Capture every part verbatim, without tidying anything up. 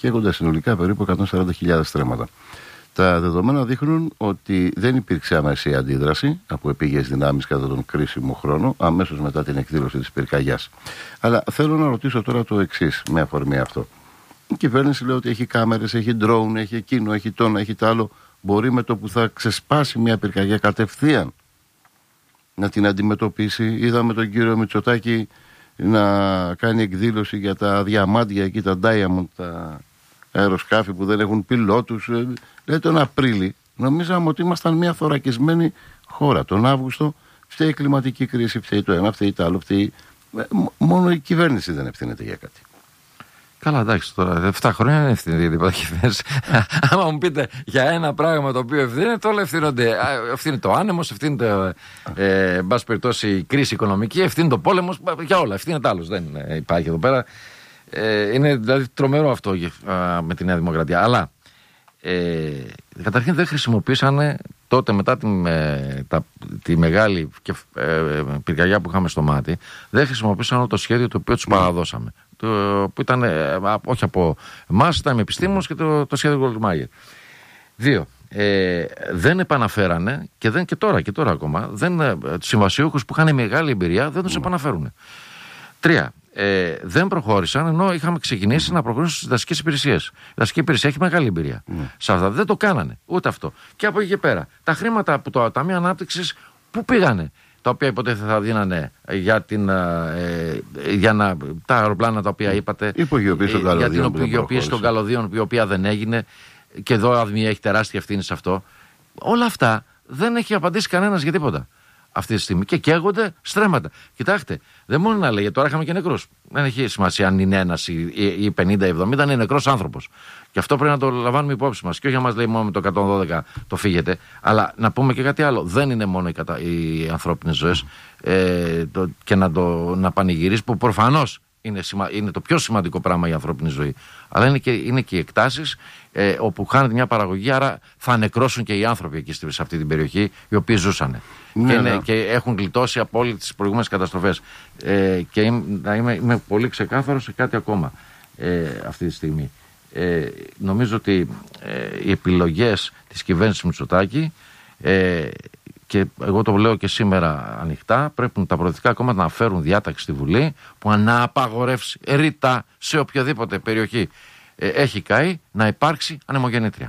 καίγονται συνολικά περίπου εκατόν σαράντα χιλιάδες στρέμματα. Τα δεδομένα δείχνουν ότι δεν υπήρξε άμεση αντίδραση από επίγειες δυνάμεις κατά τον κρίσιμο χρόνο, αμέσως μετά την εκδήλωση της πυρκαγιάς. Αλλά θέλω να ρωτήσω τώρα το εξής, με αφορμή αυτό. Η κυβέρνηση λέει ότι έχει κάμερες, έχει drone, έχει εκείνο, έχει τόνα, έχει τ' άλλο. Μπορεί με το που θα ξεσπάσει μια πυρκαγιά κατευθείαν να την αντιμετωπίσει. Είδαμε τον κύριο Μητσοτάκη να κάνει εκδήλωση για τα διαμάντια εκεί, τα Diamond, τα αεροσκάφη που δεν έχουν πιλότους. Λέει τον Απρίλη, νομίζαμε ότι ήμασταν μια θωρακισμένη χώρα. Τον Αύγουστο φταίει η κλιματική κρίση, φταίει το ένα, φταίει το άλλο, φταίει... Μόνο η κυβέρνηση δεν ευθύνεται για κάτι. Καλά, εντάξει, τώρα επτά χρόνια είναι ευθύνη για την κυβέρνηση. Άμα μου πείτε για ένα πράγμα το οποίο ευθύνεται, όλα ευθύνονται. Ευθύνεται το άνεμος, ευθύνεται, ε, εν πάση περιπτώσει, η κρίση οικονομική, ευθύνεται το πόλεμος, για όλα. Ευθύνεται άλλος. Δεν υπάρχει εδώ πέρα. Ε, είναι δηλαδή τρομερό αυτό α, με τη Νέα Δημοκρατία. Αλλά ε, καταρχήν δεν χρησιμοποίησαν τότε μετά τη, με, τα, τη μεγάλη ε, πυρκαγιά που είχαμε στο μάτι, δεν χρησιμοποίησαν το σχέδιο το οποίο τους παραδώσαμε. Το, που ήταν ε, όχι από εμάς, ήταν με επιστήμονες και το, το σχέδιο Γκολτμάγερ. Δύο, ε, δεν επαναφέρανε και, δεν, και τώρα και τώρα ακόμα δεν, ε, τους συμβασιούχους που είχαν μεγάλη εμπειρία δεν τους mm. επαναφέρουν. Τρία, ε, δεν προχώρησαν ενώ είχαμε ξεκινήσει mm. να προχωρήσουν στις δασικές υπηρεσίες. Η δασική υπηρεσία έχει μεγάλη εμπειρία. Mm. Σε αυτά δεν το κάνανε ούτε αυτό. Και από εκεί και πέρα, τα χρήματα από το Ταμείο Ανάπτυξης πού πήγανε? Τα οποία υποτίθεται θα δίνανε για, την, ε, για να, τα αεροπλάνα τα οποία είπατε, υπογειοποίηση των για την υπογειοποίηση των καλωδίων, η οποία δεν έγινε, και εδώ η ΑΔΜΙ έχει τεράστια ευθύνη σε αυτό. Όλα αυτά δεν έχει απαντήσει κανένας για τίποτα αυτή τη στιγμή και καίγονται στρέμματα. Κοιτάξτε, δεν μόνο να λέει, τώρα είχαμε και νεκρούς. Δεν έχει σημασία αν είναι ένας ή πενήντα ή εβδομήντα, είναι νεκρός άνθρωπος. Και αυτό πρέπει να το λαμβάνουμε υπόψη μας. Και όχι να μας λέει μόνο με το εκατόν δώδεκα το φύγετε, αλλά να πούμε και κάτι άλλο. Δεν είναι μόνο οι, κατα... οι ανθρώπινες ζωές ε, το... και να, το... να πανηγυρίσει, που προφανώς είναι, σημα... είναι το πιο σημαντικό πράγμα η ανθρώπινη ζωή. Αλλά είναι και, είναι και οι εκτάσεις ε, όπου χάνεται μια παραγωγή, άρα θα νεκρώσουν και οι άνθρωποι εκεί σε αυτή την περιοχή, οι οποίοι ζούσαν. Ναι, και, ναι. και έχουν γλιτώσει από όλες τις προηγούμενες καταστροφές. Ε, και είμαι, είμαι, είμαι πολύ ξεκάθαρος σε κάτι ακόμα ε, αυτή τη στιγμή. Ε, νομίζω ότι ε, οι επιλογές της κυβέρνησης Μητσοτάκη, ε, και εγώ το λέω και σήμερα ανοιχτά, πρέπει τα προοδευτικά κόμματα να φέρουν διάταξη στη Βουλή που να απαγορεύσει ρητά σε οποιαδήποτε περιοχή ε, έχει καεί να υπάρξει ανεμογεννήτρια.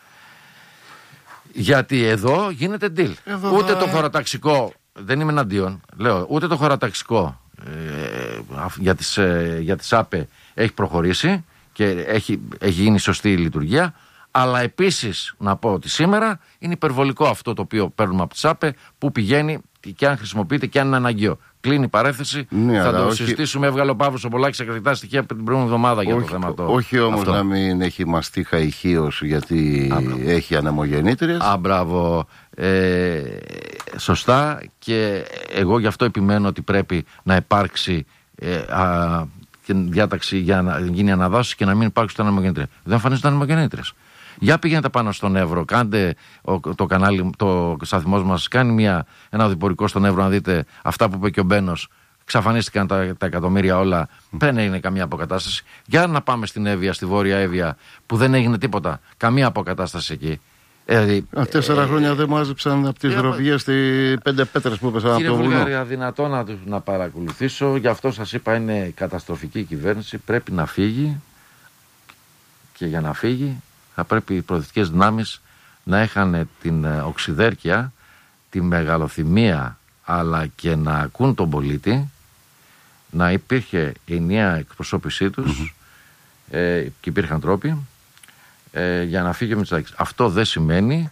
Γιατί εδώ γίνεται deal. Εδώ ούτε θα... το χωροταξικό, δεν είμαι εναντίον, λέω, ούτε το χωροταξικό ε, για, τις, ε, για τις ΑΠΕ έχει προχωρήσει και έχει, έχει γίνει σωστή η λειτουργία, αλλά επίσης να πω ότι σήμερα είναι υπερβολικό αυτό το οποίο παίρνουμε από τις ΑΠΕ, που πηγαίνει και αν χρησιμοποιείται και αν είναι αναγκαίο. Κλείνει η παρέθεση, ναι, θα το όχι... συζητήσουμε. Έβγαλε ο Παύλος ο Πολάκης εκρηκτά στοιχεία από την προηγούμενη εβδομάδα για το θέμα αυτό. Όχι όμως αυτό. Να μην έχει μαστίχα ηχείως γιατί Α, έχει ανεμογεννήτριες. Α, μπράβο. Ε, σωστά, και εγώ γι' αυτό επιμένω ότι πρέπει να υπάρξει ε, α, και διάταξη για να γίνει αναδάσωση και να μην υπάρξουν τα ανεμογεννήτρια. Δεν εμφανίζονται ανεμογεννήτριες. Για πηγαίνετε πάνω στον Εύρο, κάντε το κανάλι, το σταθμός μας κάνει μια, ένα οδηπορικό στον Εύρο να δείτε αυτά που είπε και ο Μπένος. Εξαφανίστηκαν τα, τα εκατομμύρια όλα, δεν έγινε καμία αποκατάσταση. Για να πάμε στην Εύβοια, στη Βόρεια Εύβοια, που δεν έγινε τίποτα, καμία αποκατάσταση εκεί. Ε, Α, τέσσερα ε, χρόνια ε, δεν μάζεψαν από τις ε, ροβιές τι πέντε πέτρες που έπεσαν από το βουνό. Κύριε αδυνατό να, να παρακολουθήσω, γι' αυτό σας είπα είναι καταστροφική η κυβέρνηση, πρέπει να φύγει, και για να φύγει θα πρέπει οι προοδευτικές δυνάμεις να είχαν την οξυδέρκεια, τη μεγαλοθυμία, αλλά και να ακούν τον πολίτη, να υπήρχε ενιαία εκπροσώπησή τους mm-hmm. ε, και υπήρχαν τρόποι ε, για να φύγει ο Μητσοτάκης. Αυτό δεν σημαίνει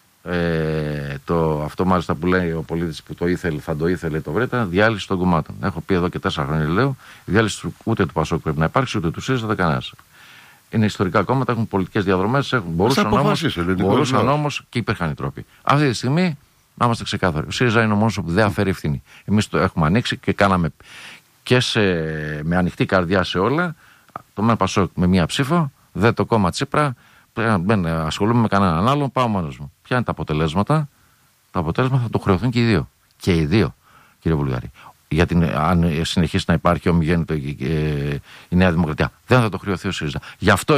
ε, το, αυτό μάλιστα που λέει ο πολίτης που το ήθελε, θα το ήθελε το βρέτα, διάλυση των κομμάτων. Έχω πει εδώ και τέσσερα χρόνια, λέω, η διάλυση ούτε του Πασόκ πρέπει να υπάρξει, ούτε του ΣΥΡΙΖΑ, δεν κανένας. Είναι ιστορικά κόμματα, έχουν πολιτικές διαδρομές, έχουν, μπορούσαν όμως, μπορούσαν όμως και υπήρχαν οι τρόποι. Αυτή τη στιγμή, να είμαστε ξεκάθαροι, ο ΣΥΡΙΖΑ είναι ο μόνος που δεν αφαιρεί ευθύνη. Εμείς το έχουμε ανοίξει και κάναμε και σε, με ανοιχτή καρδιά σε όλα. Το ΜΕΝ Πασόκ με μία ψήφο, δεν το κόμμα Τσίπρα, δεν ασχολούμαι με κανέναν άλλον, πάω μόνος μου. Ποια είναι τα αποτελέσματα? Τα αποτέλεσματα θα το χρεωθούν και οι δύο. Και οι δύο, κύριε Βουλγαρή. Για την, αν συνεχίσει να υπάρχει ομιγέννητο η Νέα Δημοκρατία, δεν θα το χρεωθεί ο ΣΥΡΙΖΑ. Γι' αυτό